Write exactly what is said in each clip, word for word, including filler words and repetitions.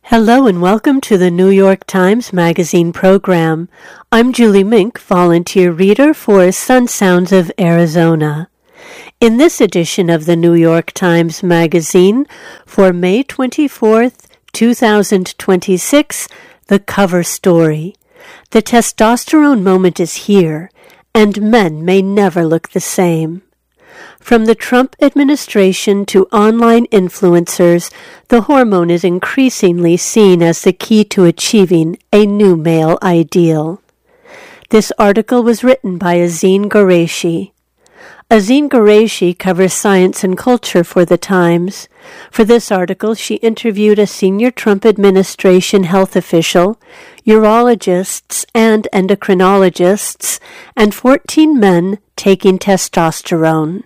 Hello and welcome to the New York Times Magazine program. I'm Julie Mink, volunteer reader for Sun Sounds of Arizona. In this edition of the New York Times Magazine for May twenty-fourth, twenty twenty-six, the cover story. The testosterone moment is here, and men may never look the same. From the Trump administration to online influencers, the hormone is increasingly seen as the key to achieving a new male ideal. This article was written by Azeen Qureshi. Azeen Qureshi covers science and culture for The Times. For this article, she interviewed a senior Trump administration health official, urologists and endocrinologists, and fourteen men taking testosterone.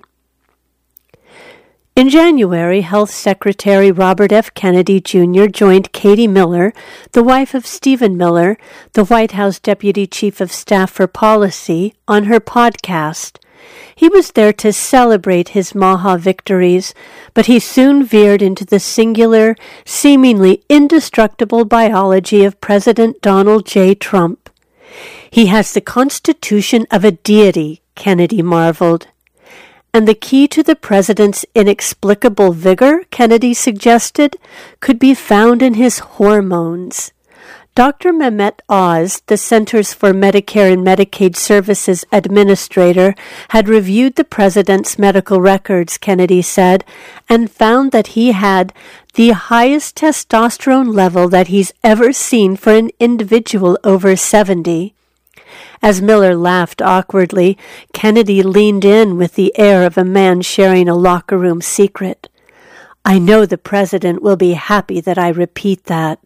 In January, Health Secretary Robert F. Kennedy Junior joined Katie Miller, the wife of Stephen Miller, the White House Deputy Chief of Staff for Policy, on her podcast. He was there to celebrate his Maha victories, but he soon veered into the singular, seemingly indestructible biology of President Donald J. Trump. He has the constitution of a deity, Kennedy marveled. And the key to the president's inexplicable vigor, Kennedy suggested, could be found in his hormones. Doctor Mehmet Oz, the Centers for Medicare and Medicaid Services administrator, had reviewed the president's medical records, Kennedy said, and found that he had the highest testosterone level that he's ever seen for an individual over seventy. As Miller laughed awkwardly, Kennedy leaned in with the air of a man sharing a locker room secret. I know the president will be happy that I repeat that.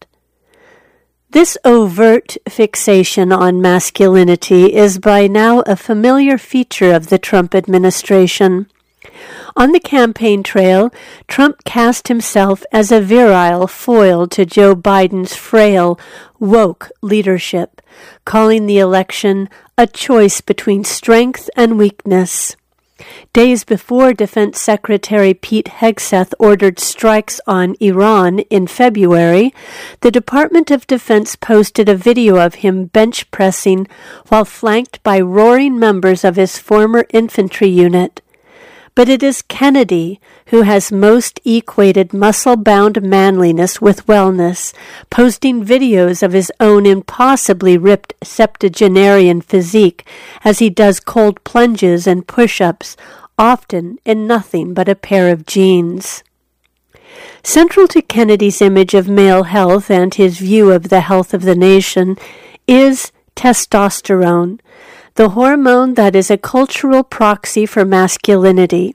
This overt fixation on masculinity is by now a familiar feature of the Trump administration. On the campaign trail, Trump cast himself as a virile foil to Joe Biden's frail, woke leadership, calling the election a choice between strength and weakness. Days before Defense Secretary Pete Hegseth ordered strikes on Iran in February, the Department of Defense posted a video of him bench pressing while flanked by roaring members of his former infantry unit. But it is Kennedy who has most equated muscle-bound manliness with wellness, posting videos of his own impossibly ripped septuagenarian physique as he does cold plunges and push-ups, often in nothing but a pair of jeans. Central to Kennedy's image of male health and his view of the health of the nation is testosterone, the hormone that is a cultural proxy for masculinity.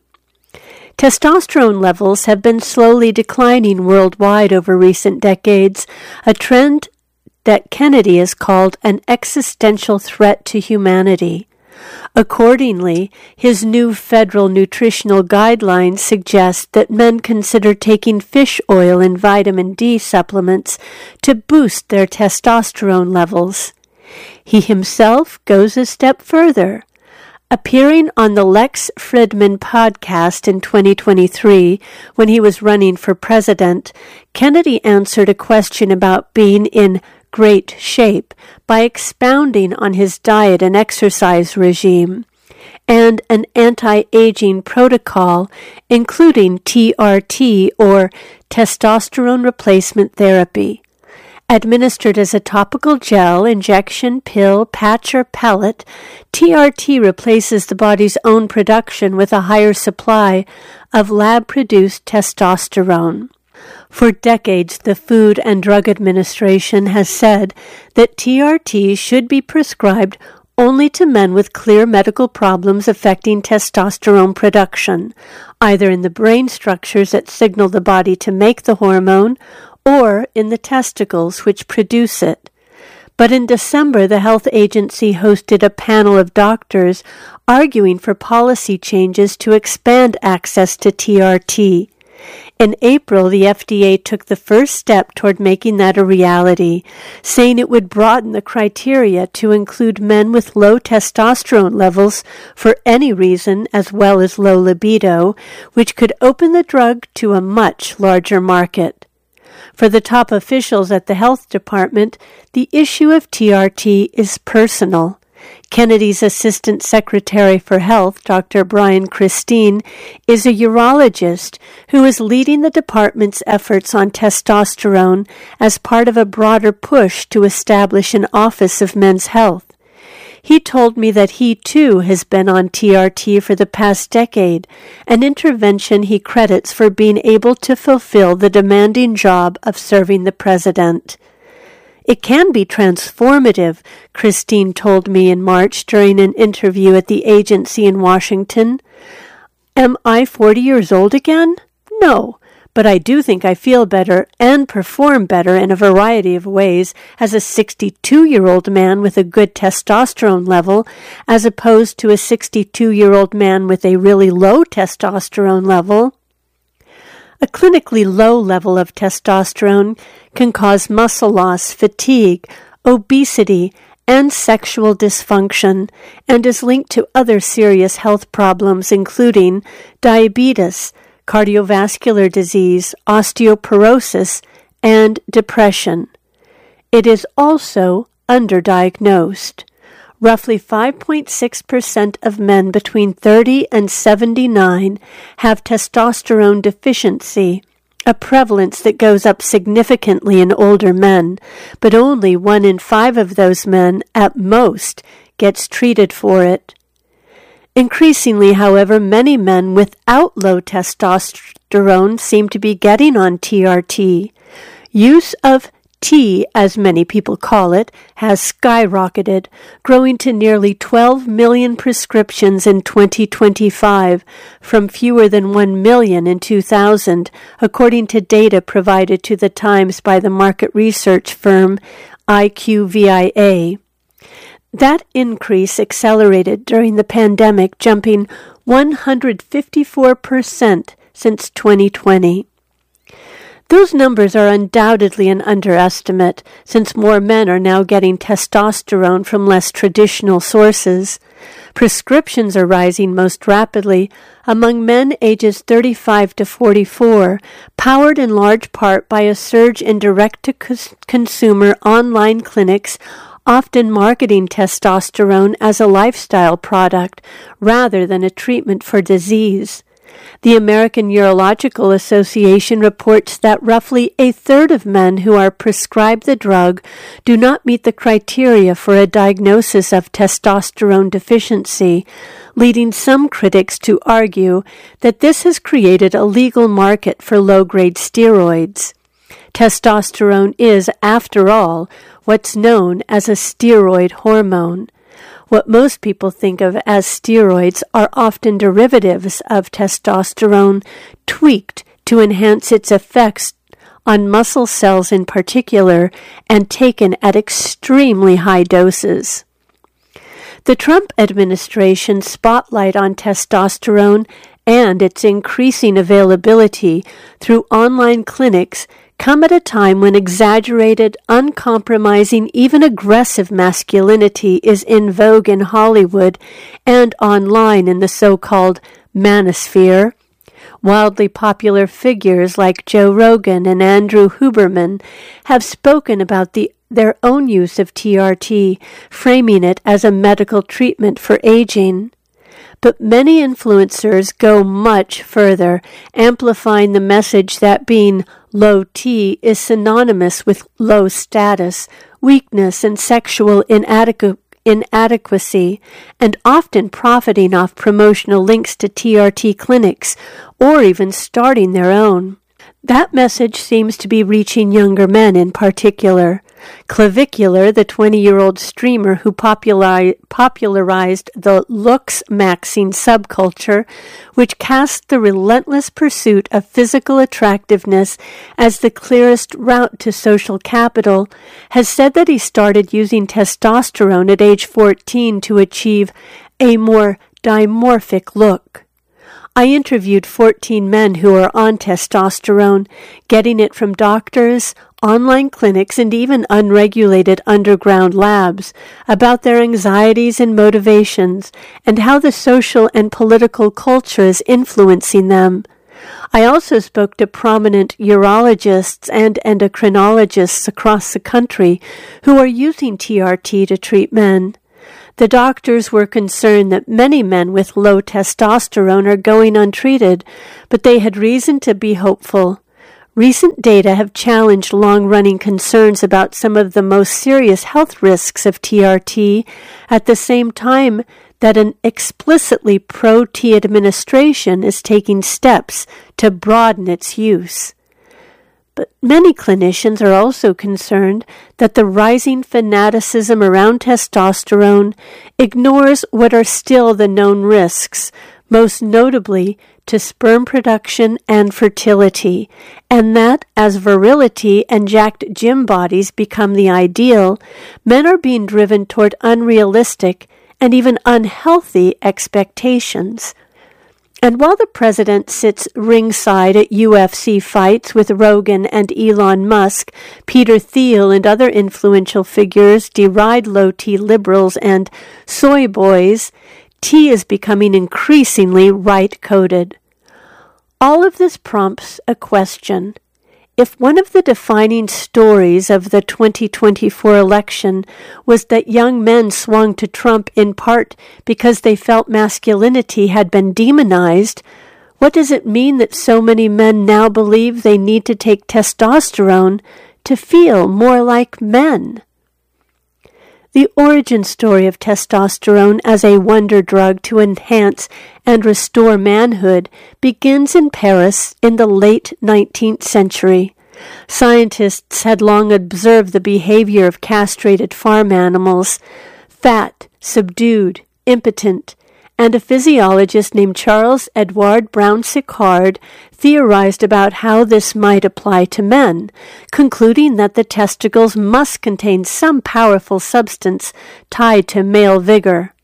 Testosterone levels have been slowly declining worldwide over recent decades, a trend that Kennedy has called an existential threat to humanity. Accordingly, his new federal nutritional guidelines suggest that men consider taking fish oil and vitamin D supplements to boost their testosterone levels. He himself goes a step further. Appearing on the Lex Fridman podcast in twenty twenty-three, when he was running for president, Kennedy answered a question about being in great shape by expounding on his diet and exercise regime and an anti-aging protocol, including T R T, or testosterone replacement therapy. Administered as a topical gel, injection, pill, patch, or pellet, T R T replaces the body's own production with a higher supply of lab-produced testosterone. For decades, the Food and Drug Administration has said that T R T should be prescribed only to men with clear medical problems affecting testosterone production, either in the brain structures that signal the body to make the hormone or in the testicles which produce it. But in December, the health agency hosted a panel of doctors arguing for policy changes to expand access to T R T. In April, the F D A took the first step toward making that a reality, saying it would broaden the criteria to include men with low testosterone levels for any reason as well as low libido, which could open the drug to a much larger market. For the top officials at the health department, the issue of T R T is personal. Kennedy's Assistant Secretary for Health, Doctor Brian Christine, is a urologist who is leading the department's efforts on testosterone as part of a broader push to establish an Office of Men's Health. He told me that he, too, has been on T R T for the past decade, an intervention he credits for being able to fulfill the demanding job of serving the president. It can be transformative, Christine told me in March during an interview at the agency in Washington. Am I forty years old again? No, but I do think I feel better and perform better in a variety of ways as a sixty-two-year-old man with a good testosterone level as opposed to a sixty-two-year-old man with a really low testosterone level. A clinically low level of testosterone can cause muscle loss, fatigue, obesity, and sexual dysfunction, and is linked to other serious health problems including diabetes, cardiovascular disease, osteoporosis, and depression. It is also underdiagnosed. Roughly five point six percent of men between thirty and seventy-nine have testosterone deficiency, a prevalence that goes up significantly in older men, but only one in five of those men, at most, gets treated for it. Increasingly, however, many men without low testosterone seem to be getting on T R T. Use of T, as many people call it, has skyrocketed, growing to nearly twelve million prescriptions in twenty twenty-five, from fewer than one million in two thousand, according to data provided to the Times by the market research firm I Q V I A. That increase accelerated during the pandemic, jumping one hundred fifty-four percent since twenty twenty. Those numbers are undoubtedly an underestimate, since more men are now getting testosterone from less traditional sources. Prescriptions are rising most rapidly among men ages thirty-five to forty-four, powered in large part by a surge in direct-to-consumer online clinics, often marketing testosterone as a lifestyle product rather than a treatment for disease. The American Urological Association reports that roughly a third of men who are prescribed the drug do not meet the criteria for a diagnosis of testosterone deficiency, leading some critics to argue that this has created a legal market for low-grade steroids. Testosterone is, after all, what's known as a steroid hormone. What most people think of as steroids are often derivatives of testosterone tweaked to enhance its effects on muscle cells in particular and taken at extremely high doses. The Trump administration's spotlight on testosterone and its increasing availability through online clinics come at a time when exaggerated, uncompromising, even aggressive masculinity is in vogue in Hollywood and online in the so-called manosphere. Wildly popular figures like Joe Rogan and Andrew Huberman have spoken about the, their own use of T R T, framing it as a medical treatment for aging. But many influencers go much further, amplifying the message that being low T is synonymous with low status, weakness, and sexual inadequ- inadequacy, and often profiting off promotional links to T R T clinics, or even starting their own. That message seems to be reaching younger men in particular. Clavicular, the twenty-year-old streamer who populari- popularized the looks-maxing subculture, which cast the relentless pursuit of physical attractiveness as the clearest route to social capital, has said that he started using testosterone at age fourteen to achieve a more dimorphic look. I interviewed fourteen men who are on testosterone, getting it from doctors, online clinics, and even unregulated underground labs, about their anxieties and motivations, and how the social and political culture is influencing them. I also spoke to prominent urologists and endocrinologists across the country who are using T R T to treat men. The doctors were concerned that many men with low testosterone are going untreated, but they had reason to be hopeful. Recent data have challenged long-running concerns about some of the most serious health risks of T R T at the same time that an explicitly pro-T administration is taking steps to broaden its use. But many clinicians are also concerned that the rising fanaticism around testosterone ignores what are still the known risks, most notably to sperm production and fertility, and that as virility and jacked gym bodies become the ideal, men are being driven toward unrealistic and even unhealthy expectations. And while the president sits ringside at U F C fights with Rogan and Elon Musk, Peter Thiel and other influential figures deride low-T liberals and soy boys, T is becoming increasingly right-coded. All of this prompts a question. If one of the defining stories of the twenty twenty-four election was that young men swung to Trump in part because they felt masculinity had been demonized, what does it mean that so many men now believe they need to take testosterone to feel more like men? The origin story of testosterone as a wonder drug to enhance and restore manhood begins in Paris in the late nineteenth century. Scientists had long observed the behavior of castrated farm animals, fat, subdued, impotent, and a physiologist named Charles Edward Brown-Séquard theorized about how this might apply to men, concluding that the testicles must contain some powerful substance tied to male vigor.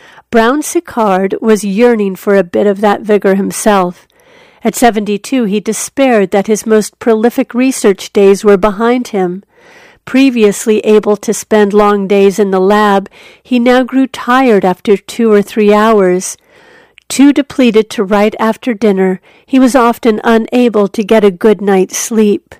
Brown-Séquard was yearning for a bit of that vigor himself. At seventy-two, he despaired that his most prolific research days were behind him. Previously able to spend long days in the lab, he now grew tired after two or three hours. Too depleted to write after dinner, he was often unable to get a good night's sleep.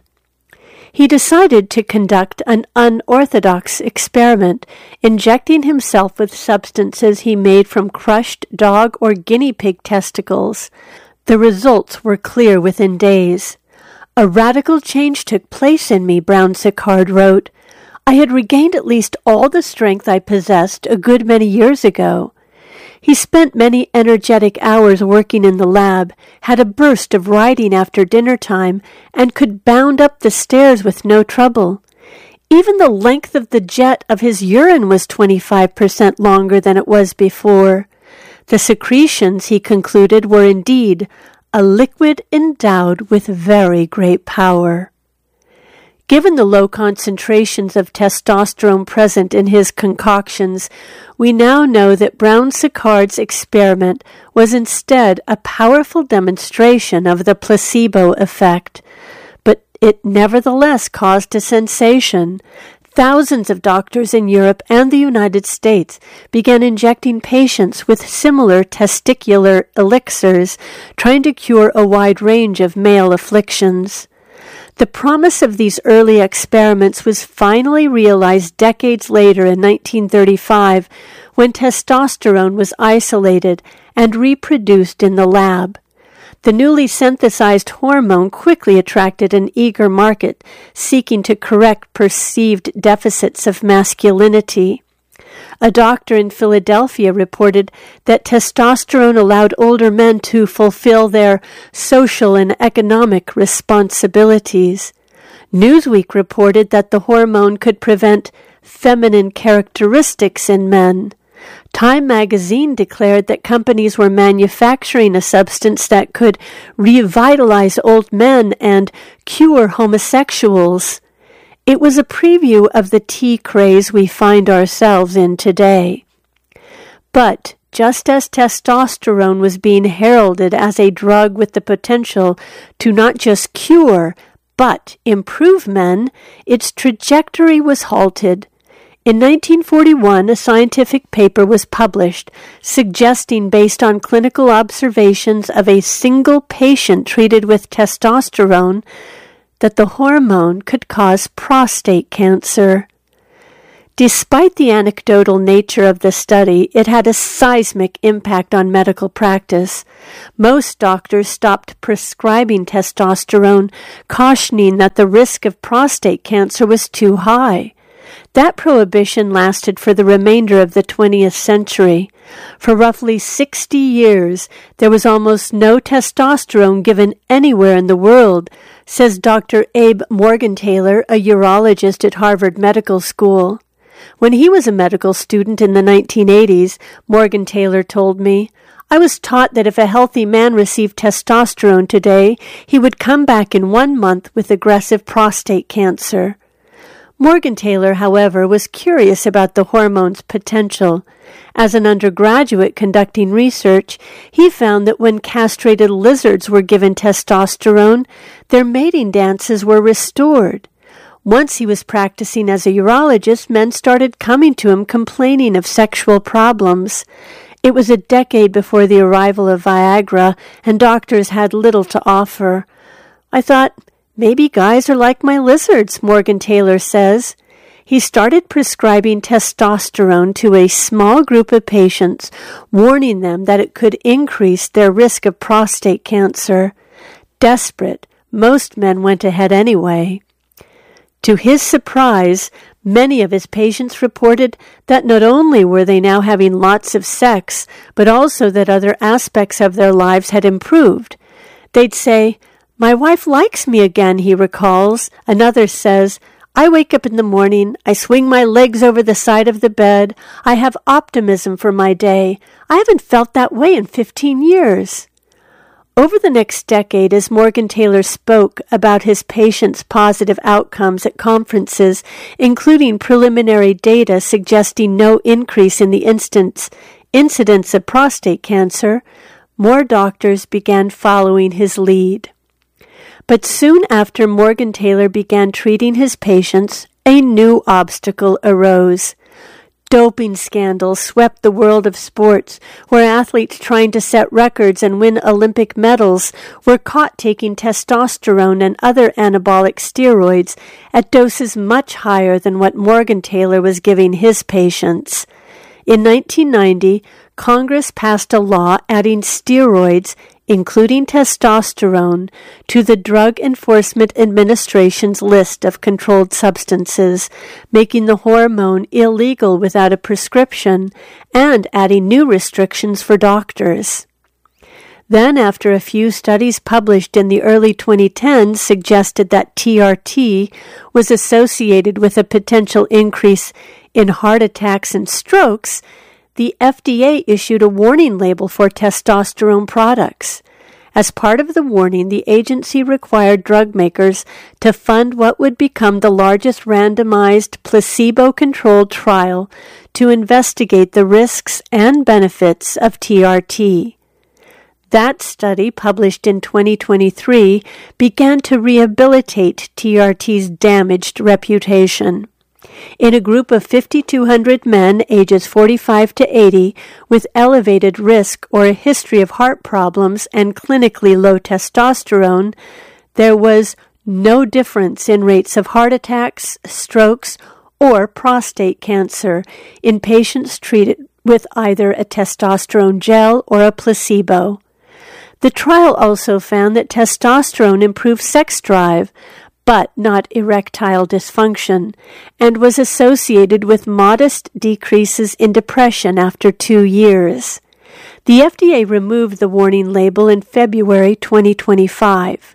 He decided to conduct an unorthodox experiment, injecting himself with substances he made from crushed dog or guinea pig testicles. The results were clear within days. A radical change took place in me, Brown-Séquard wrote. I had regained at least all the strength I possessed a good many years ago. He spent many energetic hours working in the lab, had a burst of writing after dinner time, and could bound up the stairs with no trouble. Even the length of the jet of his urine was twenty-five percent longer than it was before. The secretions, he concluded, were indeed a liquid endowed with very great power. Given the low concentrations of testosterone present in his concoctions, we now know that Brown-Séquard's experiment was instead a powerful demonstration of the placebo effect, but it nevertheless caused a sensation. Thousands of doctors in Europe and the United States began injecting patients with similar testicular elixirs, trying to cure a wide range of male afflictions. The promise of these early experiments was finally realized decades later in nineteen thirty-five, when testosterone was isolated and reproduced in the lab. The newly synthesized hormone quickly attracted an eager market, seeking to correct perceived deficits of masculinity. A doctor in Philadelphia reported that testosterone allowed older men to fulfill their social and economic responsibilities. Newsweek reported that the hormone could prevent feminine characteristics in men. Time magazine declared that companies were manufacturing a substance that could revitalize old men and cure homosexuals. It was a preview of the tea craze we find ourselves in today. But just as testosterone was being heralded as a drug with the potential to not just cure, but improve men, its trajectory was halted. In nineteen forty-one, a scientific paper was published suggesting, based on clinical observations of a single patient treated with testosterone, that the hormone could cause prostate cancer. Despite the anecdotal nature of the study, it had a seismic impact on medical practice. Most doctors stopped prescribing testosterone, cautioning that the risk of prostate cancer was too high. That prohibition lasted for the remainder of the twentieth century. For roughly sixty years, there was almost no testosterone given anywhere in the world, says Doctor Abe Morgentaler, a urologist at Harvard Medical School. When he was a medical student in the nineteen eighties, Morgentaler told me, "I was taught that if a healthy man received testosterone today, he would come back in one month with aggressive prostate cancer." Morgentaler, however, was curious about the hormone's potential. As an undergraduate conducting research, he found that when castrated lizards were given testosterone, their mating dances were restored. Once he was practicing as a urologist, men started coming to him complaining of sexual problems. It was a decade before the arrival of Viagra, and doctors had little to offer. I thought, maybe guys are like my lizards, Morgentaler says. He started prescribing testosterone to a small group of patients, warning them that it could increase their risk of prostate cancer. Desperate, most men went ahead anyway. To his surprise, many of his patients reported that not only were they now having lots of sex, but also that other aspects of their lives had improved. They'd say, "My wife likes me again," he recalls. Another says, "I wake up in the morning, I swing my legs over the side of the bed, I have optimism for my day. I haven't felt that way in fifteen years. Over the next decade, as Morgentaler spoke about his patients' positive outcomes at conferences, including preliminary data suggesting no increase in the instance, incidence of prostate cancer, more doctors began following his lead. But soon after Morgentaler began treating his patients, a new obstacle arose. Doping scandals swept the world of sports, where athletes trying to set records and win Olympic medals were caught taking testosterone and other anabolic steroids at doses much higher than what Morgentaler was giving his patients. In nineteen ninety, Congress passed a law adding steroids, including testosterone, to the Drug Enforcement Administration's list of controlled substances, making the hormone illegal without a prescription and adding new restrictions for doctors. Then, after a few studies published in the early twenty tens suggested that T R T was associated with a potential increase in heart attacks and strokes, the F D A issued a warning label for testosterone products. As part of the warning, the agency required drug makers to fund what would become the largest randomized placebo-controlled trial to investigate the risks and benefits of T R T. That study, published in twenty twenty-three, began to rehabilitate T R T's damaged reputation. In a group of five thousand two hundred men ages forty-five to eighty with elevated risk or a history of heart problems and clinically low testosterone, there was no difference in rates of heart attacks, strokes, or prostate cancer in patients treated with either a testosterone gel or a placebo. The trial also found that testosterone improved sex drive, but not erectile dysfunction, and was associated with modest decreases in depression after two years. The F D A removed the warning label in February twenty twenty-five.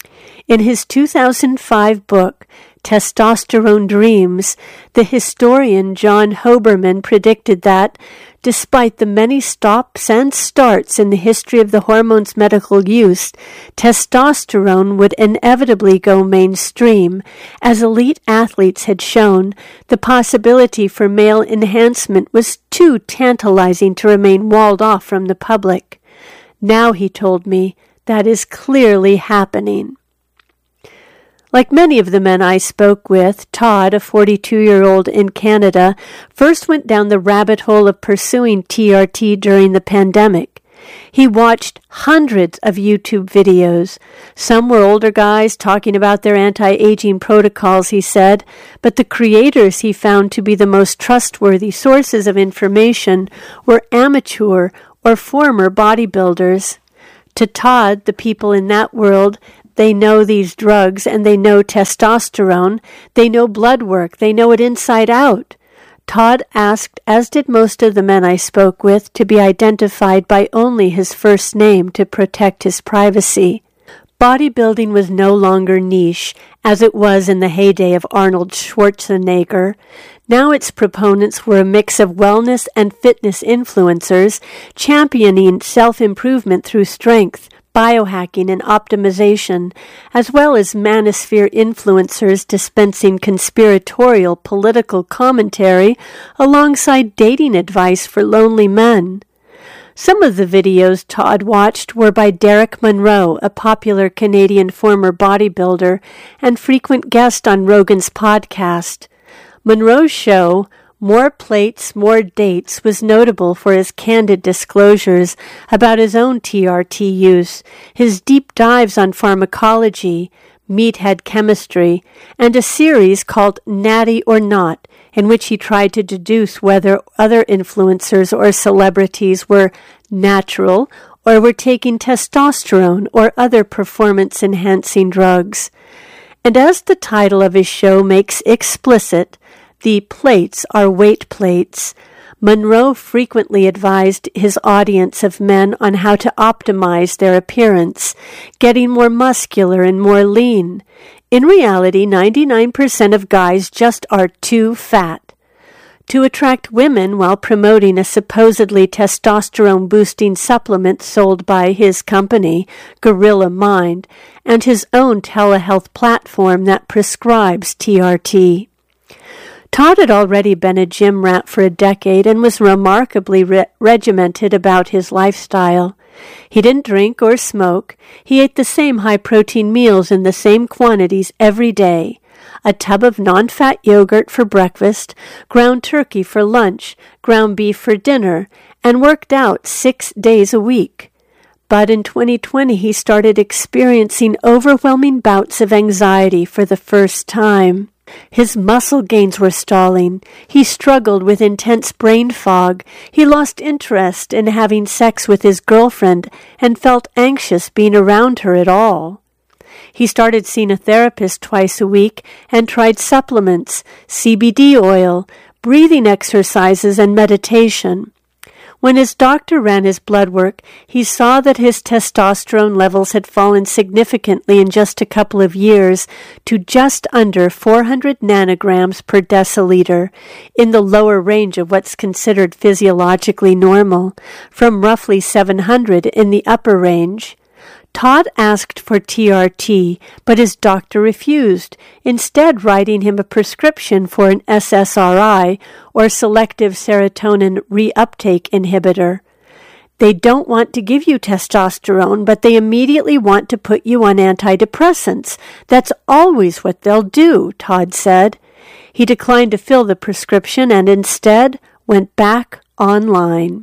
In his two thousand five book, Testosterone Dreams, the historian John Hoberman predicted that, despite the many stops and starts in the history of the hormone's medical use, testosterone would inevitably go mainstream. As elite athletes had shown, the possibility for male enhancement was too tantalizing to remain walled off from the public. Now, he told me, that is clearly happening. Like many of the men I spoke with, Todd, a forty-two-year-old in Canada, first went down the rabbit hole of pursuing T R T during the pandemic. He watched hundreds of YouTube videos. Some were older guys talking about their anti-aging protocols, he said, but the creators he found to be the most trustworthy sources of information were amateur or former bodybuilders. To Todd, the people in that world, they know these drugs and they know testosterone. They know blood work. They know it inside out. Todd asked, as did most of the men I spoke with, to be identified by only his first name to protect his privacy. Bodybuilding was no longer niche, as it was in the heyday of Arnold Schwarzenegger. Now its proponents were a mix of wellness and fitness influencers, championing self-improvement through strength, biohacking, and optimization, as well as manosphere influencers dispensing conspiratorial political commentary alongside dating advice for lonely men. Some of the videos Todd watched were by Derek Monroe, a popular Canadian former bodybuilder and frequent guest on Rogan's podcast. Monroe's show, More Plates, More Dates, was notable for his candid disclosures about his own T R T use, his deep dives on pharmacology, meathead chemistry, and a series called Natty or Not, in which he tried to deduce whether other influencers or celebrities were natural or were taking testosterone or other performance-enhancing drugs. And as the title of his show makes explicit, the plates are weight plates. Monroe frequently advised his audience of men on how to optimize their appearance, getting more muscular and more lean. In reality, ninety-nine percent of guys just are too fat. To attract women while promoting a supposedly testosterone-boosting supplement sold by his company, Gorilla Mind, and his own telehealth platform that prescribes T R T. Todd had already been a gym rat for a decade and was remarkably re- regimented about his lifestyle. He didn't drink or smoke. He ate the same high-protein meals in the same quantities every day. A tub of non-fat yogurt for breakfast, ground turkey for lunch, ground beef for dinner, and worked out six days a week. But in twenty twenty, he started experiencing overwhelming bouts of anxiety for the first time. His muscle gains were stalling. He struggled with intense brain fog. He lost interest in having sex with his girlfriend and felt anxious being around her at all. He started seeing a therapist twice a week and tried supplements, C B D oil, breathing exercises, and meditation. When his doctor ran his blood work, he saw that his testosterone levels had fallen significantly in just a couple of years to just under four hundred nanograms per deciliter, in the lower range of what's considered physiologically normal, from roughly seven hundred in the upper range. Todd asked for T R T, but his doctor refused, instead writing him a prescription for an S S R I, or selective serotonin reuptake inhibitor. They don't want to give you testosterone, but they immediately want to put you on antidepressants. That's always what they'll do, Todd said. He declined to fill the prescription and instead went back online.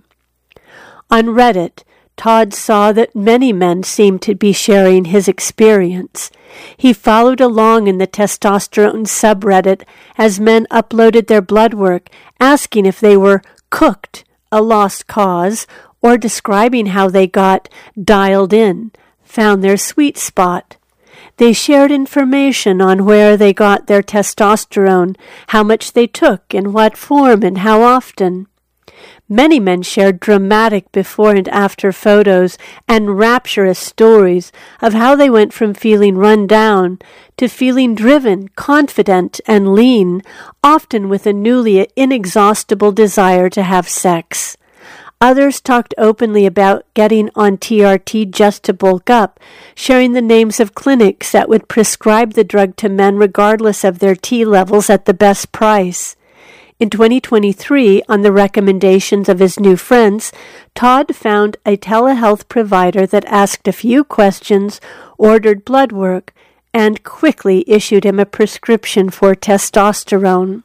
On Reddit, Todd saw that many men seemed to be sharing his experience. He followed along in the testosterone subreddit as men uploaded their blood work, asking if they were cooked, a lost cause, or describing how they got dialed in, found their sweet spot. They shared information on where they got their testosterone, how much they took, in what form, and how often. Many men shared dramatic before and after photos and rapturous stories of how they went from feeling run down to feeling driven, confident, and lean, often with a newly inexhaustible desire to have sex. Others talked openly about getting on T R T just to bulk up, sharing the names of clinics that would prescribe the drug to men regardless of their T levels at the best price. In twenty twenty-three, on the recommendations of his new friends, Todd found a telehealth provider that asked a few questions, ordered blood work, and quickly issued him a prescription for testosterone.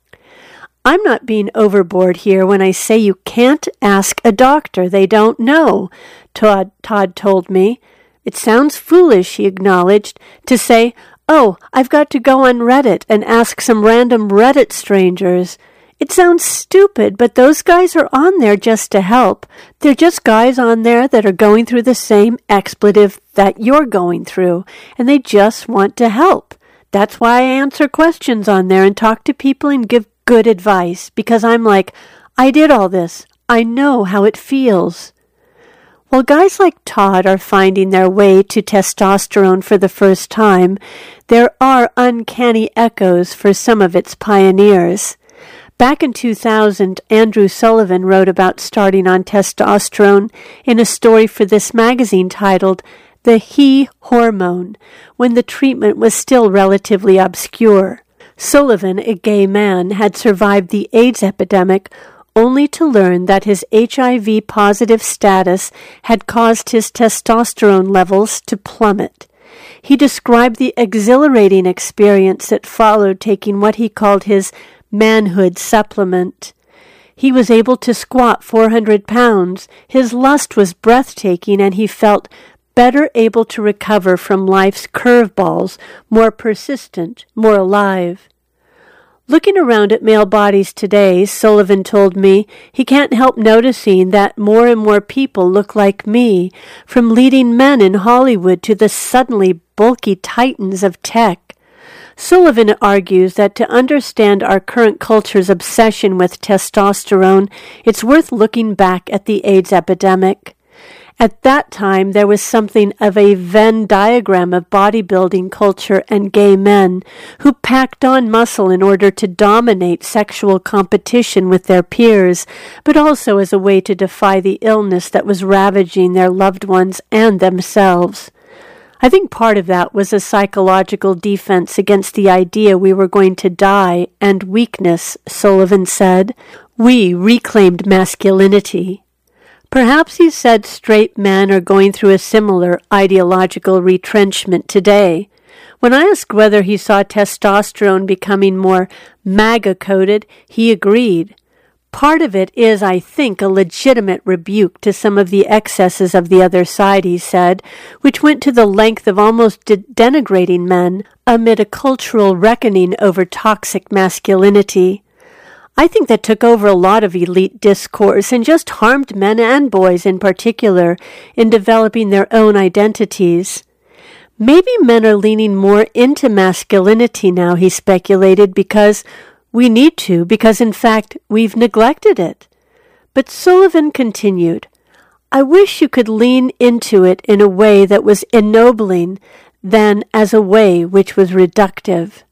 I'm not being overboard here when I say you can't ask a doctor they don't know, Todd, Todd told me. It sounds foolish, he acknowledged, to say, oh, I've got to go on Reddit and ask some random Reddit strangers. It sounds stupid, but those guys are on there just to help. They're just guys on there that are going through the same expletive that you're going through, and they just want to help. That's why I answer questions on there and talk to people and give good advice, because I'm like, I did all this. I know how it feels. While guys like Todd are finding their way to testosterone for the first time, there are uncanny echoes for some of its pioneers. Back in two thousand, Andrew Sullivan wrote about starting on testosterone in a story for this magazine titled The He Hormone, when the treatment was still relatively obscure. Sullivan, a gay man, had survived the AIDS epidemic only to learn that his H I V-positive status had caused his testosterone levels to plummet. He described the exhilarating experience that followed taking what he called his manhood supplement. He was able to squat four hundred pounds, his lust was breathtaking, and he felt better able to recover from life's curveballs, more persistent, more alive. Looking around at male bodies today, Sullivan told me, he can't help noticing that more and more people look like me, from leading men in Hollywood to the suddenly bulky titans of tech. Sullivan argues that to understand our current culture's obsession with testosterone, it's worth looking back at the AIDS epidemic. At that time, there was something of a Venn diagram of bodybuilding culture and gay men who packed on muscle in order to dominate sexual competition with their peers, but also as a way to defy the illness that was ravaging their loved ones and themselves. I think part of that was a psychological defense against the idea we were going to die and weakness, Sullivan said. We reclaimed masculinity. Perhaps he said straight men are going through a similar ideological retrenchment today. When I asked whether he saw testosterone becoming more MAGA-coded, he agreed. Part of it is, I think, a legitimate rebuke to some of the excesses of the other side, he said, which went to the length of almost de- denigrating men amid a cultural reckoning over toxic masculinity. I think that took over a lot of elite discourse and just harmed men and boys in particular in developing their own identities. Maybe men are leaning more into masculinity now, he speculated, because we need to, because in fact we've neglected it. But Sullivan continued, I wish you could lean into it in a way that was ennobling than as a way which was reductive.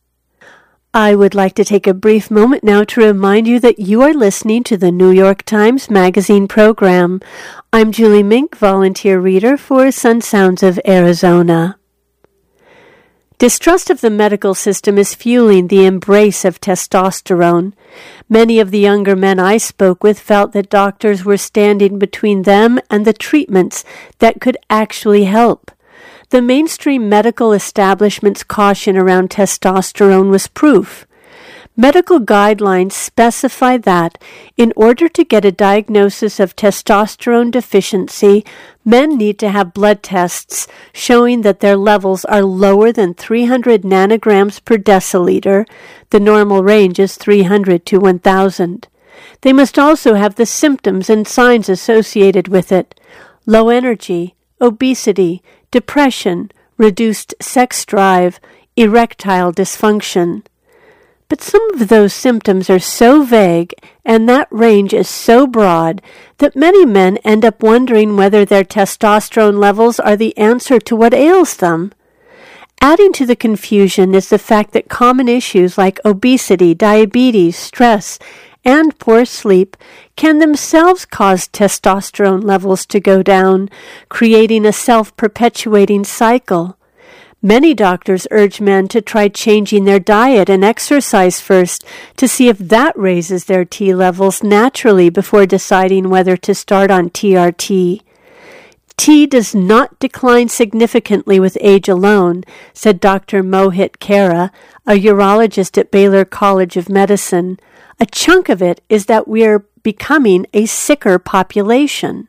I would like to take a brief moment now to remind you that you are listening to the New York Times Magazine program. I'm Julie Mink, volunteer reader for Sun Sounds of Arizona. Distrust of the medical system is fueling the embrace of testosterone. Many of the younger men I spoke with felt that doctors were standing between them and the treatments that could actually help. The mainstream medical establishment's caution around testosterone was proof. Medical guidelines specify that, in order to get a diagnosis of testosterone deficiency, men need to have blood tests showing that their levels are lower than three hundred nanograms per deciliter. The normal range is three hundred to one thousand. They must also have the symptoms and signs associated with it: low energy, obesity, depression, reduced sex drive, erectile dysfunction. But some of those symptoms are so vague and that range is so broad that many men end up wondering whether their testosterone levels are the answer to what ails them. Adding to the confusion is the fact that common issues like obesity, diabetes, stress, and poor sleep can themselves cause testosterone levels to go down, creating a self-perpetuating cycle. Many doctors urge men to try changing their diet and exercise first to see if that raises their T levels naturally before deciding whether to start on T R T. T does not decline significantly with age alone, said Doctor Mohit Khera, a urologist at Baylor College of Medicine. A chunk of it is that we're becoming a sicker population.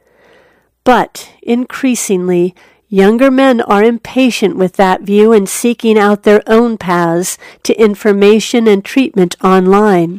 But, increasingly, younger men are impatient with that view and seeking out their own paths to information and treatment online.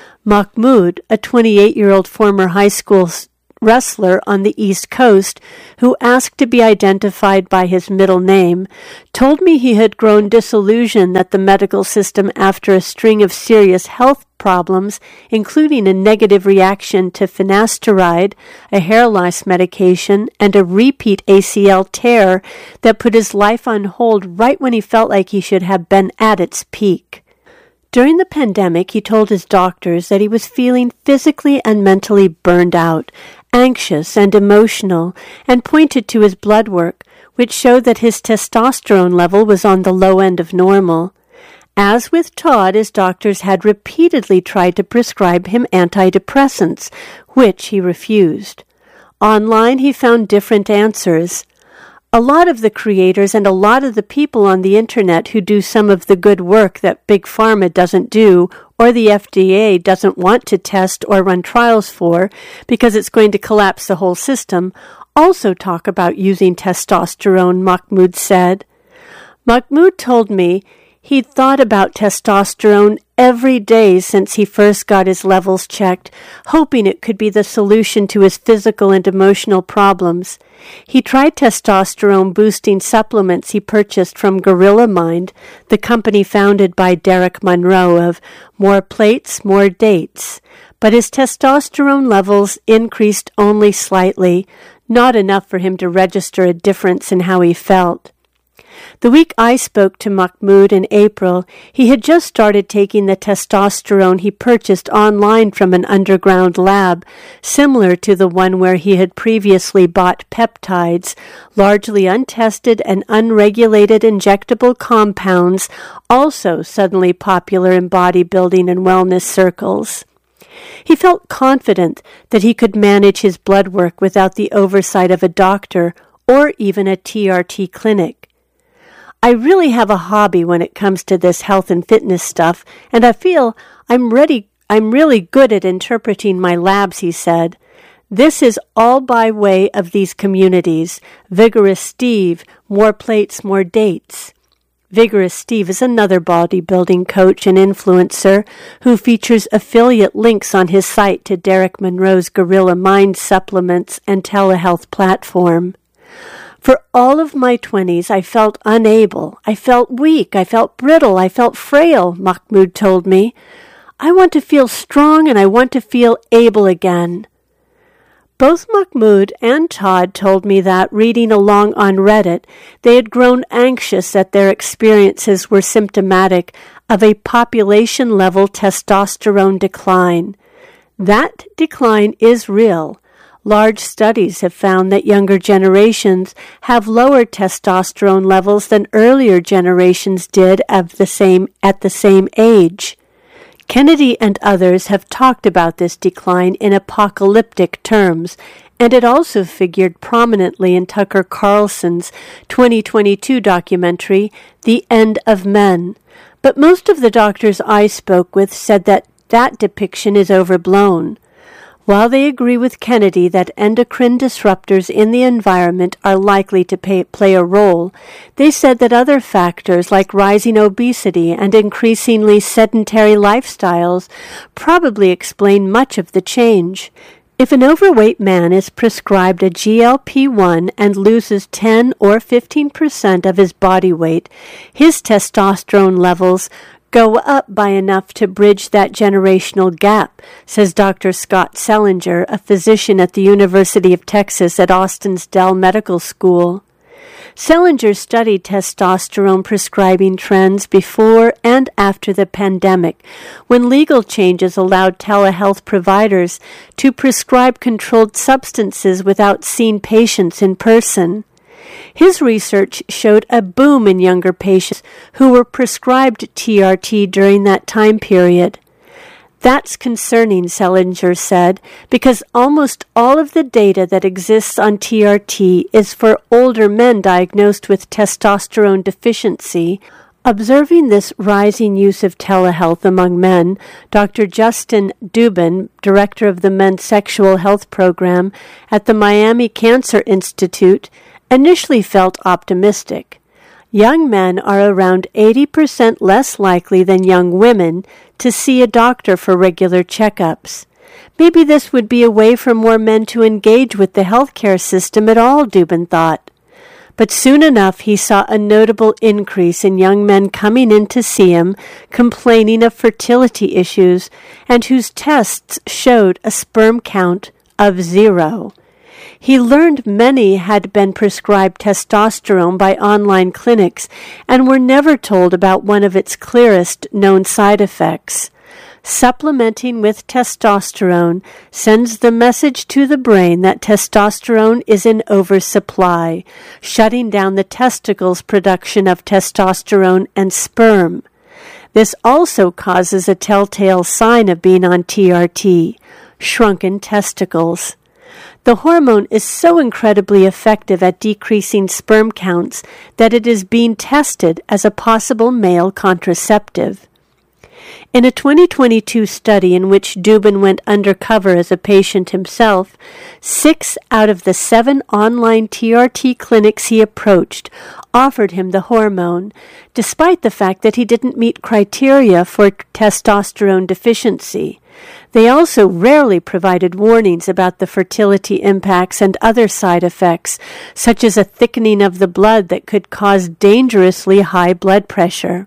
Mahmoud, a twenty-eight-year-old former high school wrestler on the East Coast who asked to be identified by his middle name, told me he had grown disillusioned that the medical system, after a string of serious health problems, including a negative reaction to finasteride, a hair loss medication, and a repeat A C L tear that put his life on hold right when he felt like he should have been at its peak. During the pandemic, he told his doctors that he was feeling physically and mentally burned out, anxious and emotional, and pointed to his blood work, which showed that his testosterone level was on the low end of normal. As with Todd, his doctors had repeatedly tried to prescribe him antidepressants, which he refused. Online, he found different answers. A lot of the creators and a lot of the people on the internet who do some of the good work that Big Pharma doesn't do, or the F D A doesn't want to test or run trials for because it's going to collapse the whole system, also talk about using testosterone, Mahmoud said. Mahmoud told me he'd thought about testosterone every day since he first got his levels checked, hoping it could be the solution to his physical and emotional problems. He tried testosterone-boosting supplements he purchased from Gorilla Mind, the company founded by Derek Monroe of More Plates, More Dates, but his testosterone levels increased only slightly, not enough for him to register a difference in how he felt. The week I spoke to Mahmoud in April, he had just started taking the testosterone he purchased online from an underground lab, similar to the one where he had previously bought peptides, largely untested and unregulated injectable compounds, also suddenly popular in bodybuilding and wellness circles. He felt confident that he could manage his blood work without the oversight of a doctor or even a T R T clinic. I really have a hobby when it comes to this health and fitness stuff, and I feel I'm ready, I'm really good at interpreting my labs, he said. This is all by way of these communities, Vigorous Steve, More Plates, More Dates. Vigorous Steve is another bodybuilding coach and influencer who features affiliate links on his site to Derek Monroe's Gorilla Mind supplements and telehealth platform. For all of my twenties, I felt unable. I felt weak. I felt brittle. I felt frail, Mahmoud told me. I want to feel strong and I want to feel able again. Both Mahmoud and Todd told me that, reading along on Reddit, they had grown anxious that their experiences were symptomatic of a population-level testosterone decline. That decline is real. Large studies have found that younger generations have lower testosterone levels than earlier generations did of the same, at the same age. Kennedy and others have talked about this decline in apocalyptic terms, and it also figured prominently in Tucker Carlson's twenty twenty-two documentary, The End of Men. But most of the doctors I spoke with said that that depiction is overblown. While they agree with Kennedy that endocrine disruptors in the environment are likely to pay, play a role, they said that other factors like rising obesity and increasingly sedentary lifestyles probably explain much of the change. If an overweight man is prescribed a G L P one and loses ten or fifteen percent of his body weight, his testosterone levels go up by enough to bridge that generational gap, says Doctor Scott Selinger, a physician at the University of Texas at Austin's Dell Medical School. Selinger studied testosterone prescribing trends before and after the pandemic, when legal changes allowed telehealth providers to prescribe controlled substances without seeing patients in person. His research showed a boom in younger patients who were prescribed T R T during that time period. That's concerning, Selinger said, because almost all of the data that exists on T R T is for older men diagnosed with testosterone deficiency. Observing this rising use of telehealth among men, Doctor Justin Dubin, director of the Men's Sexual Health Program at the Miami Cancer Institute, initially felt optimistic. Young men are around eighty percent less likely than young women to see a doctor for regular checkups. Maybe this would be a way for more men to engage with the healthcare system at all, Dubin thought. But soon enough he saw a notable increase in young men coming in to see him, complaining of fertility issues, and whose tests showed a sperm count of zero. He learned many had been prescribed testosterone by online clinics and were never told about one of its clearest known side effects. Supplementing with testosterone sends the message to the brain that testosterone is in oversupply, shutting down the testicles' production of testosterone and sperm. This also causes a telltale sign of being on T R T, shrunken testicles. The hormone is so incredibly effective at decreasing sperm counts that it is being tested as a possible male contraceptive. In a twenty twenty-two study in which Dubin went undercover as a patient himself, six out of the seven online T R T clinics he approached offered him the hormone, despite the fact that he didn't meet criteria for testosterone deficiency. They also rarely provided warnings about the fertility impacts and other side effects, such as a thickening of the blood that could cause dangerously high blood pressure.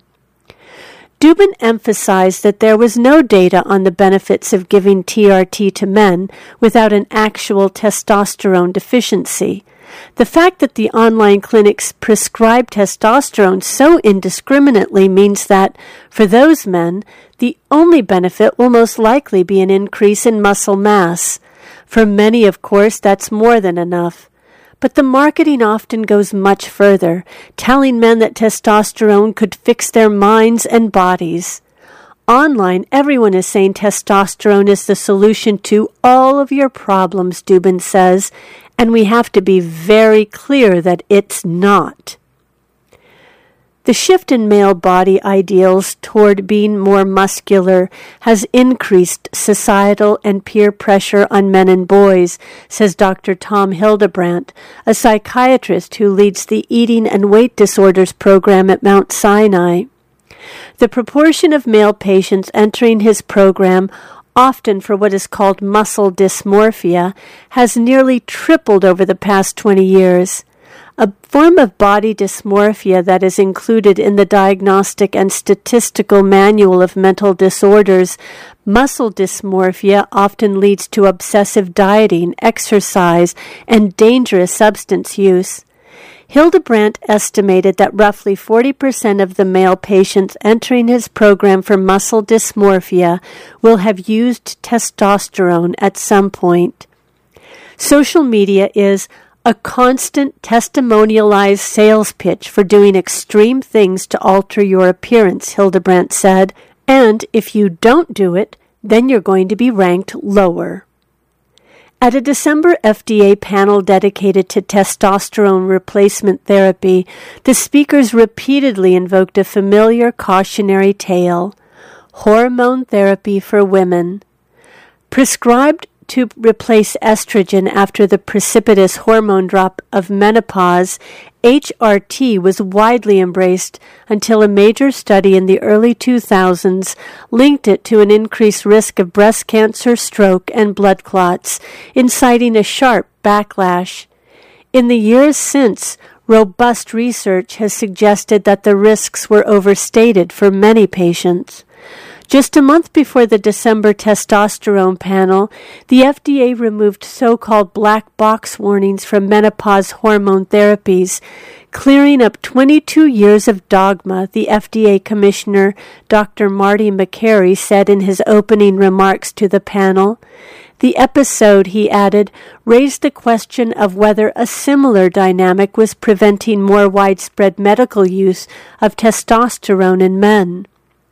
Dubin emphasized that there was no data on the benefits of giving T R T to men without an actual testosterone deficiency. The fact that the online clinics prescribe testosterone so indiscriminately means that, for those men, the only benefit will most likely be an increase in muscle mass. For many, of course, that's more than enough. But the marketing often goes much further, telling men that testosterone could fix their minds and bodies. Online, everyone is saying testosterone is the solution to all of your problems, Dubin says, and we have to be very clear that it's not. The shift in male body ideals toward being more muscular has increased societal and peer pressure on men and boys, says Doctor Tom Hildebrandt, a psychiatrist who leads the Eating and Weight Disorders program at Mount Sinai. The proportion of male patients entering his program, often for what is called muscle dysmorphia, has nearly tripled over the past twenty years. A form of body dysmorphia that is included in the Diagnostic and Statistical Manual of Mental Disorders, muscle dysmorphia often leads to obsessive dieting, exercise, and dangerous substance use. Hildebrandt estimated that roughly forty percent of the male patients entering his program for muscle dysmorphia will have used testosterone at some point. Social media is a constant testimonialized sales pitch for doing extreme things to alter your appearance, Hildebrandt said, and if you don't do it, then you're going to be ranked lower. At a December F D A panel dedicated to testosterone replacement therapy, the speakers repeatedly invoked a familiar cautionary tale: hormone therapy for women. Prescribed to replace estrogen after the precipitous hormone drop of menopause, H R T was widely embraced until a major study in the early two thousands linked it to an increased risk of breast cancer, stroke, and blood clots, inciting a sharp backlash. In the years since, robust research has suggested that the risks were overstated for many patients. Just a month before the December testosterone panel, the F D A removed so-called black box warnings from menopause hormone therapies, clearing up twenty-two years of dogma, the F D A Commissioner Doctor Marty Makary said in his opening remarks to the panel. The episode, he added, raised the question of whether a similar dynamic was preventing more widespread medical use of testosterone in men.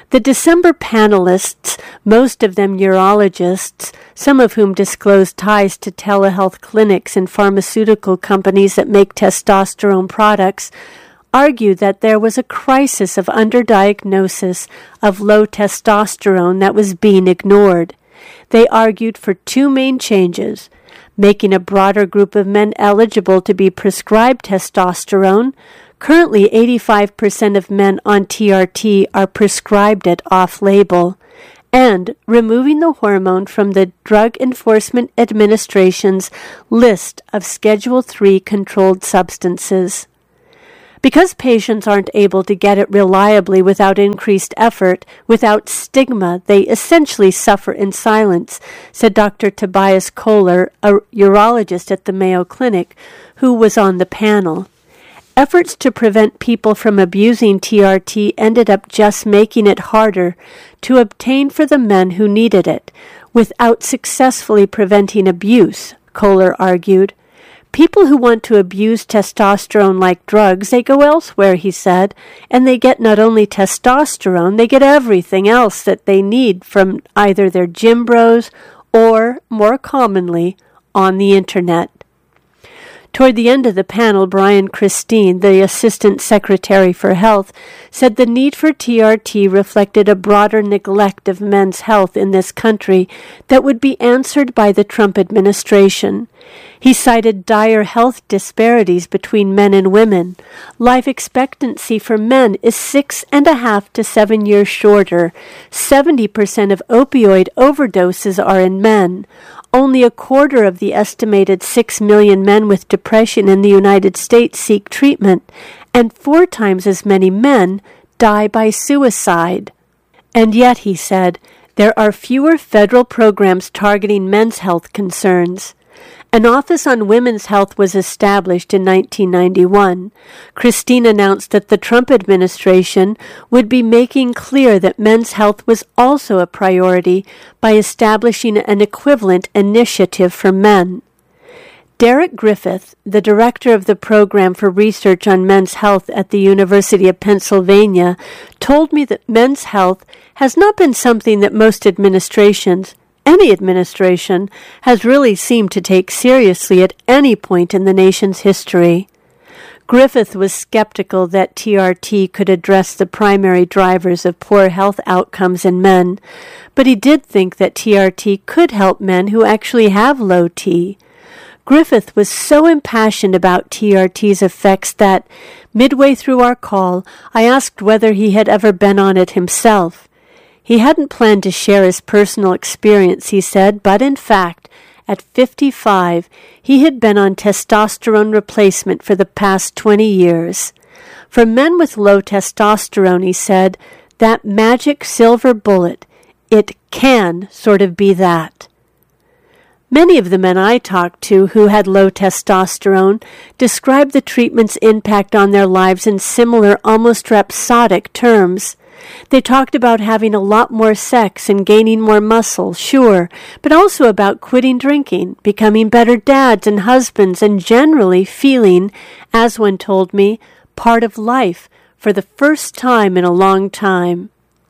The December panelists, most of them urologists, some of whom disclosed ties to telehealth clinics and pharmaceutical companies that make testosterone products, argued that there was a crisis of underdiagnosis of low testosterone that was being ignored. They argued for two main changes: making a broader group of men eligible to be prescribed testosterone. Currently, eighty-five percent of men on T R T are prescribed it off-label, and removing the hormone from the Drug Enforcement Administration's list of Schedule three controlled substances. Because patients aren't able to get it reliably without increased effort, without stigma, they essentially suffer in silence, said Doctor Tobias Kohler, a urologist at the Mayo Clinic, who was on the panel. Efforts to prevent people from abusing T R T ended up just making it harder to obtain for the men who needed it, without successfully preventing abuse, Kohler argued. People who want to abuse testosterone like drugs, they go elsewhere, he said, and they get not only testosterone, they get everything else that they need from either their gym bros or, more commonly, on the internet. Toward the end of the panel, Brian Christine, the Assistant Secretary for Health, said the need for T R T reflected a broader neglect of men's health in this country that would be answered by the Trump administration. He cited dire health disparities between men and women. Life expectancy for men is six and a half to seven years shorter. Seventy percent of opioid overdoses are in men. Only a quarter of the estimated six million men with depression in the United States seek treatment, and four times as many men die by suicide. And yet, he said, there are fewer federal programs targeting men's health concerns. An Office on Women's Health was established in nineteen ninety-one. Christine announced that the Trump administration would be making clear that men's health was also a priority by establishing an equivalent initiative for men. Derek Griffith, the director of the Program for Research on Men's Health at the University of Pennsylvania, told me that men's health has not been something that most administrations Any administration has really seemed to take seriously at any point in the nation's history. Griffith was skeptical that T R T could address the primary drivers of poor health outcomes in men, but he did think that T R T could help men who actually have low T. Griffith was so impassioned about T R T's effects that, midway through our call, I asked whether he had ever been on it himself. He hadn't planned to share his personal experience, he said, but in fact, at fifty-five, he had been on testosterone replacement for the past twenty years. For men with low testosterone, he said, that magic silver bullet, it can sort of be that. Many of the men I talked to who had low testosterone described the treatment's impact on their lives in similar, almost rhapsodic terms. They talked about having a lot more sex and gaining more muscle, sure, but also about quitting drinking, becoming better dads and husbands, and generally feeling, as one told me, part of life for the first time in a long time.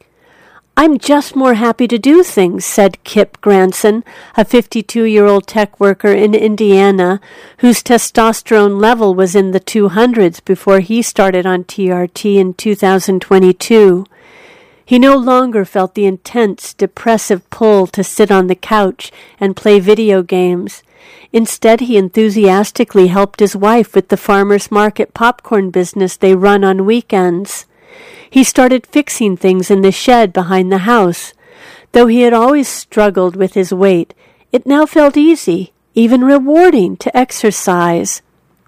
I'm just more happy to do things, said Kip Granson, a fifty-two-year-old tech worker in Indiana whose testosterone level was in the two hundreds before he started on T R T in two thousand twenty-two. He no longer felt the intense, depressive pull to sit on the couch and play video games. Instead, he enthusiastically helped his wife with the farmers market popcorn business they run on weekends. He started fixing things in the shed behind the house. Though he had always struggled with his weight, it now felt easy, even rewarding, to exercise.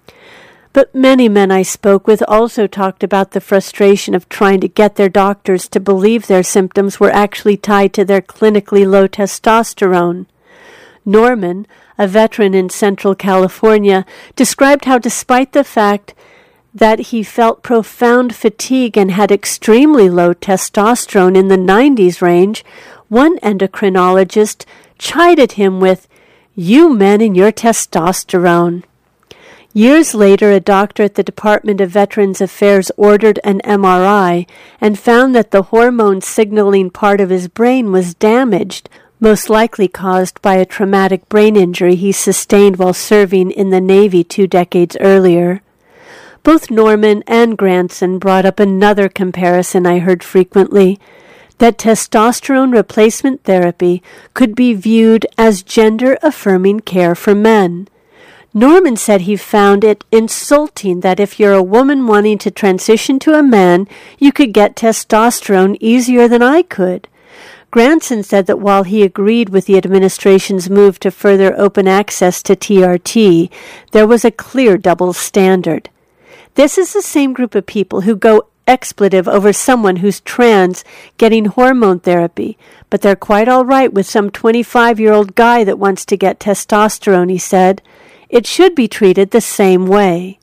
But many men I spoke with also talked about the frustration of trying to get their doctors to believe their symptoms were actually tied to their clinically low testosterone. Norman, a veteran in Central California, described how despite the fact that he felt profound fatigue and had extremely low testosterone in the nineties range, one endocrinologist chided him with, "You men and your testosterone." Years later, a doctor at the Department of Veterans Affairs ordered an M R I and found that the hormone signaling part of his brain was damaged, most likely caused by a traumatic brain injury he sustained while serving in the Navy two decades earlier. Both Norman and Granson brought up another comparison I heard frequently, that testosterone replacement therapy could be viewed as gender-affirming care for men. Norman said he found it insulting that if you're a woman wanting to transition to a man, you could get testosterone easier than I could. Granson said that while he agreed with the administration's move to further open access to T R T, there was a clear double standard. This is the same group of people who go expletive over someone who's trans getting hormone therapy, but they're quite all right with some twenty-five-year-old guy that wants to get testosterone, he said. It should be treated the same way.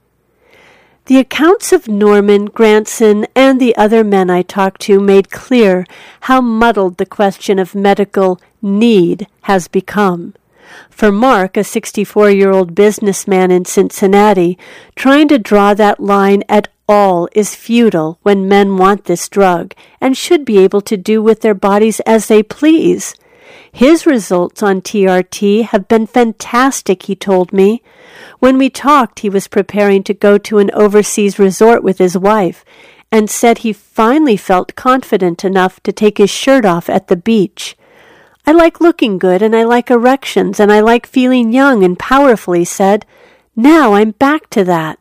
The accounts of Norman, Granson, and the other men I talked to made clear how muddled the question of medical need has become. For Mark, a sixty-four-year-old businessman in Cincinnati, trying to draw that line at all is futile when men want this drug and should be able to do with their bodies as they please. His results on T R T have been fantastic, he told me. When we talked, he was preparing to go to an overseas resort with his wife and said he finally felt confident enough to take his shirt off at the beach. I like looking good, and I like erections, and I like feeling young and powerful, he said. Now I'm back to that.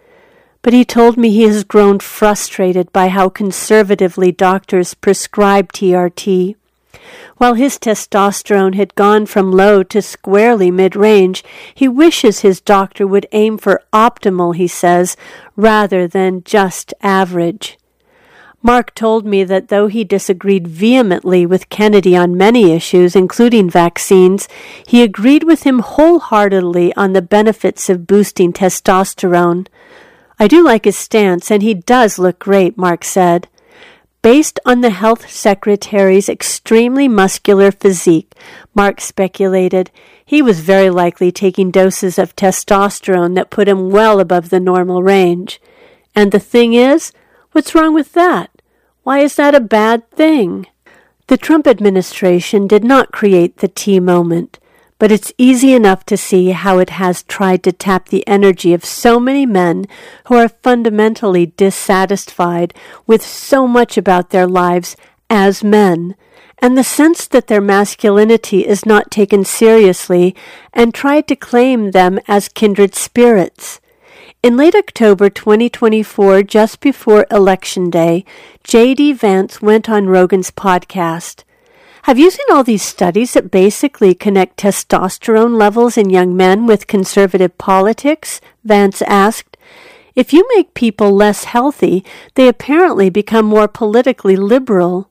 But he told me he has grown frustrated by how conservatively doctors prescribe T R T. While his testosterone had gone from low to squarely mid-range, he wishes his doctor would aim for optimal, he says, rather than just average. Mark told me that though he disagreed vehemently with Kennedy on many issues, including vaccines, he agreed with him wholeheartedly on the benefits of boosting testosterone. I do like his stance, and he does look great, Mark said. Based on the health secretary's extremely muscular physique, Mark speculated, he was very likely taking doses of testosterone that put him well above the normal range. And the thing is, what's wrong with that? Why is that a bad thing? The Trump administration did not create the T moment, but it's easy enough to see how it has tried to tap the energy of so many men who are fundamentally dissatisfied with so much about their lives as men, and the sense that their masculinity is not taken seriously, and tried to claim them as kindred spirits. In late October twenty twenty-four, just before Election Day, J D. Vance went on Rogan's podcast. Have you seen all these studies that basically connect testosterone levels in young men with conservative politics? Vance asked. If you make people less healthy, they apparently become more politically liberal.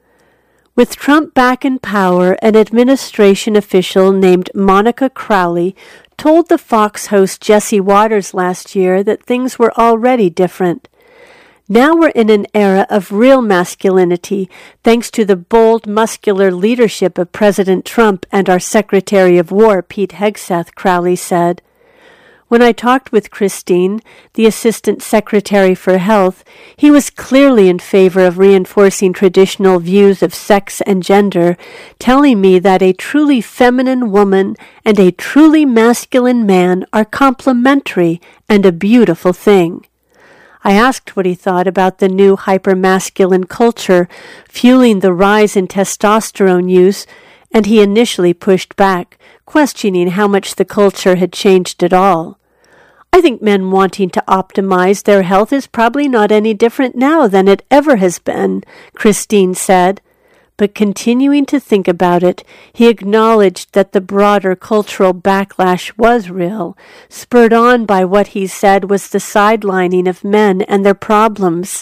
With Trump back in power, an administration official named Monica Crowley told the Fox host Jesse Waters last year that things were already different. Now we're in an era of real masculinity, thanks to the bold, muscular leadership of President Trump and our Secretary of War, Pete Hegseth, Crowley said. When I talked with Christine, the Assistant Secretary for Health, he was clearly in favor of reinforcing traditional views of sex and gender, telling me that a truly feminine woman and a truly masculine man are complementary and a beautiful thing. I asked what he thought about the new hyper-masculine culture fueling the rise in testosterone use, and he initially pushed back, questioning how much the culture had changed at all. I think men wanting to optimize their health is probably not any different now than it ever has been, Christine said. But continuing to think about it, he acknowledged that the broader cultural backlash was real, spurred on by what he said was the sidelining of men and their problems.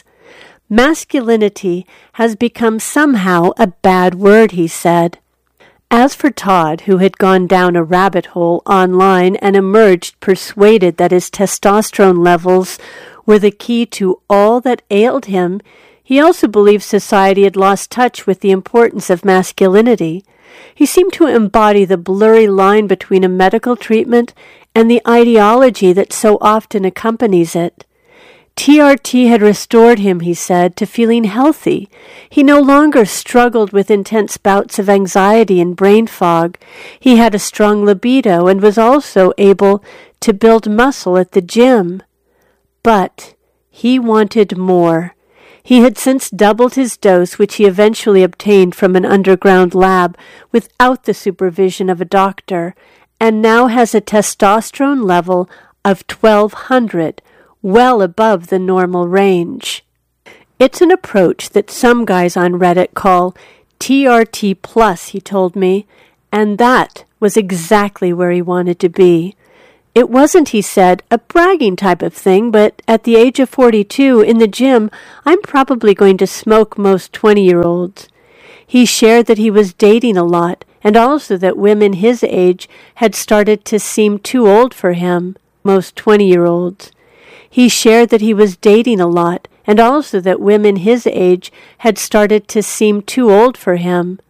Masculinity has become somehow a bad word, he said. As for Todd, who had gone down a rabbit hole online and emerged persuaded that his testosterone levels were the key to all that ailed him, he also believed society had lost touch with the importance of masculinity. He seemed to embody the blurry line between a medical treatment and the ideology that so often accompanies it. T R T had restored him, he said, to feeling healthy. He no longer struggled with intense bouts of anxiety and brain fog. He had a strong libido and was also able to build muscle at the gym. But he wanted more. He had since doubled his dose, which he eventually obtained from an underground lab without the supervision of a doctor, and now has a testosterone level of twelve hundred, well above the normal range. It's an approach that some guys on Reddit call T R T plus, he told me, and that was exactly where he wanted to be. It wasn't, he said, a bragging type of thing, but at the age of forty-two, in the gym, I'm probably going to smoke most twenty-year-olds. He shared that he was dating a lot, and also that women his age had started to seem too old for him, most twenty-year-olds. He shared that he was dating a lot, and also that women his age had started to seem too old for him,